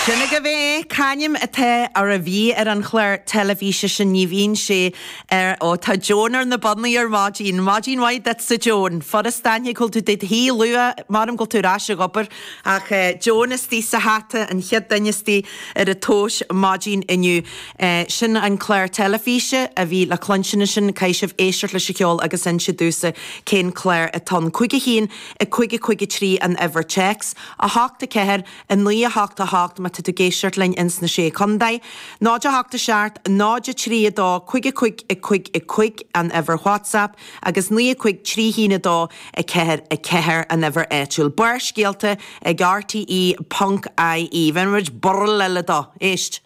Sinna go bheith caim atá ar a bhí ar an chléir televíse sin ní bhín sé ó tá Jonar na bannaí ar Máidín waid dat sa Joan. Fod a staine col tú did hí lua marm go tú rás a gopur ach Jonas tí sa hata an chiad dainistí ar a tóis Máidín inniu. Sin an chléir televíse a bhí le clonsinna sin caiisih éisiir le siceol agus an si dúsa cén chléir a tan chuige hín a chuige trí an Everchecks a háta ceir a nuí a háta ma tu géisiart lein ins na sé condaid. Náide háta seart, náide trí dá chuig an ever WhatsApp agus ní chuig trí hína dá a ceir an ever éitiúil. Buir scialta ag RTE.ie. Venrid borl leile dá, éist.